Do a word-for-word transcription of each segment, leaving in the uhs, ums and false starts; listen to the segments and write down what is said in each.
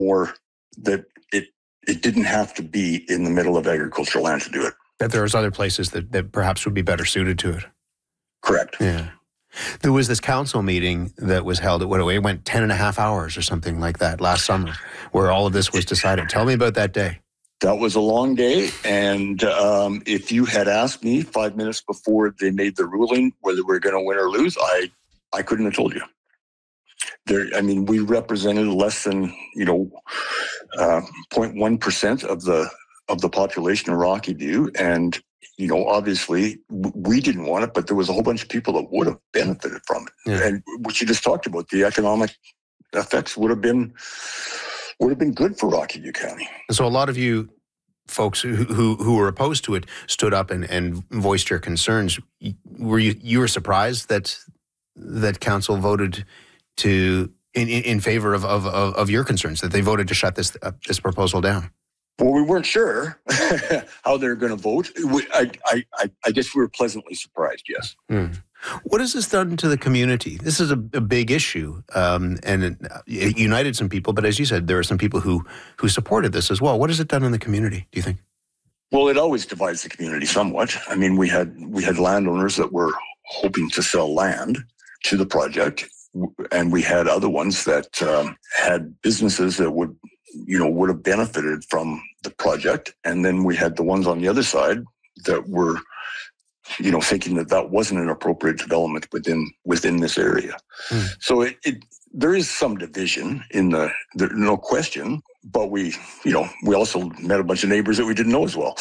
or that it it didn't have to be in the middle of agricultural land to do it. That there was other places that, that perhaps would be better suited to it. Correct. Yeah. There was this council meeting that was held at what it went ten and a half hours or something like that last summer, where all of this was decided. Tell me about that day. That was a long day, and um, if you had asked me five minutes before they made the ruling whether we're going to win or lose, I I couldn't have told you. There, I mean, we represented less than you know, uh, zero point one percent of the of the population of Rocky View, and you know, obviously we didn't want it, but there was a whole bunch of people that would have benefited from it. Yeah. And what you just talked about, the economic effects would have been would have been good for Rocky View County. And so a lot of you folks who who, who were opposed to it stood up and, and voiced your concerns. Were you you were surprised that that council voted to in, in favor of, of of your concerns, that they voted to shut this uh, this proposal down? Well, we weren't sure how they're going to vote. We, I, I, I guess we were pleasantly surprised, yes. Mm. What has this done to the community? This is a, a big issue, um, and it, it united some people, but as you said, there are some people who, who supported this as well. What has it done in the community, do you think? Well, it always divides the community somewhat. I mean, we had we had landowners that were hoping to sell land to the project, and we had other ones that um, had businesses that would you know, would have benefited from the project. And then we had the ones on the other side that were, you know, thinking that that wasn't an appropriate development within within this area. Mm. So it, it there is some division in the, there, no question, but we, you know, we also met a bunch of neighbors that we didn't know as well.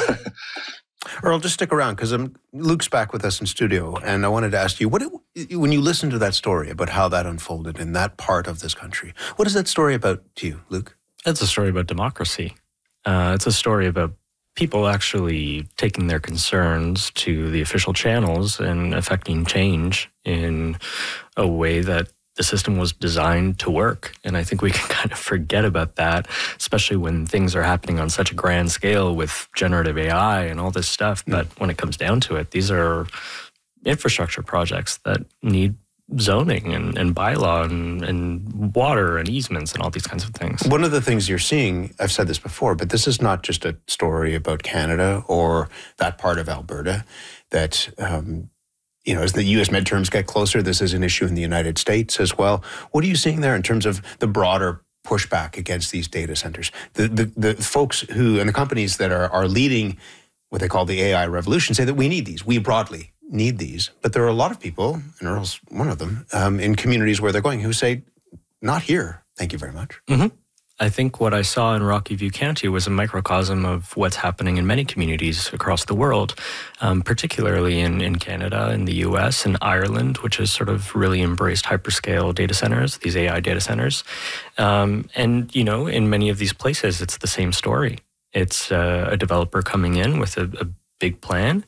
Earl, just stick around because um, Luke's back with us in studio, and I wanted to ask you, what it, when you listen to that story about how that unfolded in that part of this country, what is that story about to you, Luke? It's a story about democracy. Uh, it's a story about people actually taking their concerns to the official channels and affecting change in a way that the system was designed to work. And I think we can kind of forget about that, especially when things are happening on such a grand scale with generative A I and all this stuff. But mm. when it comes down to it, these are infrastructure projects that need zoning and, and bylaw and, and water and easements and all these kinds of things. One of the things you're seeing, I've said this before, but this is not just a story about Canada or that part of Alberta, that, um, you know, as the U S midterms get closer, this is an issue in the United States as well. What are you seeing there in terms of the broader pushback against these data centers? The, the, the folks who, and the companies that are, are leading what they call the A I revolution say that we need these, we broadly need these. But there are a lot of people, and Earl's one of them, um, in communities where they're going who say, not here, thank you very much. Mm-hmm. I think what I saw in Rocky View County was a microcosm of what's happening in many communities across the world, um, particularly in, in Canada, in the U S, and Ireland, which has sort of really embraced hyperscale data centers, these A I data centers. Um, and, you know, in many of these places, it's the same story. It's uh, a developer coming in with a, a big plan,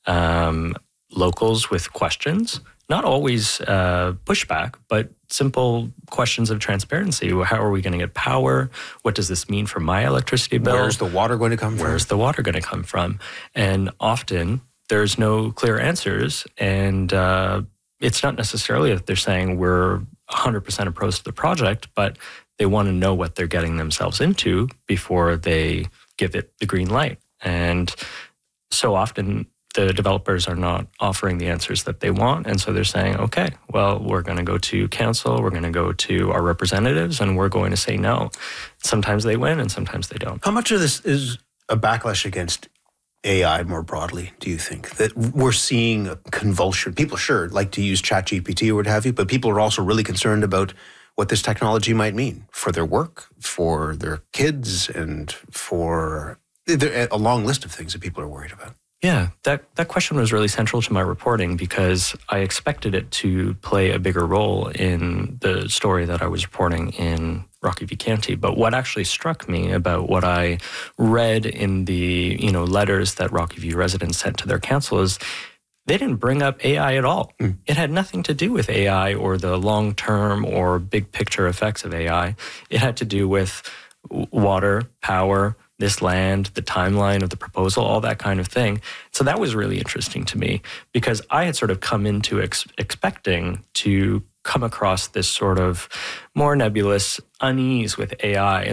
um, locals with questions, not always uh, pushback, but simple questions of transparency. How are we going to get power? What does this mean for my electricity bill? Where's the water going to come from? Where's the water going to come from? And often there's no clear answers. And uh, it's not necessarily that they're saying we're one hundred percent opposed to the project, but they want to know what they're getting themselves into before they give it the green light. And so often the developers are not offering the answers that they want. And so they're saying, okay, well, we're going to go to council, we're going to go to our representatives, and we're going to say no. Sometimes they win and sometimes they don't. How much of this is a backlash against A I more broadly, do you think? That we're seeing a convulsion? People sure like to use ChatGPT or what have you, but people are also really concerned about what this technology might mean for their work, for their kids, and for a long list of things that people are worried about. Yeah, that, that question was really central to my reporting because I expected it to play a bigger role in the story that I was reporting in Rocky View County. But what actually struck me about what I read in the, you know, letters that Rocky View residents sent to their council is they didn't bring up A I at all. Mm. It had nothing to do with A I or the long-term or big picture effects of A I. It had to do with water, power, this land, the timeline of the proposal, all that kind of thing. So that was really interesting to me because I had sort of come into ex- expecting to come across this sort of more nebulous unease with A I.